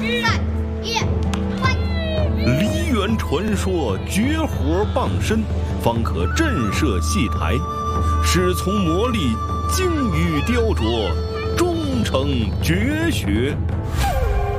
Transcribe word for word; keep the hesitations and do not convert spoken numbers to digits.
三一快！ 梨园传说绝活傍身，方可震慑戏台。师从磨砺，精于雕琢，终成绝学。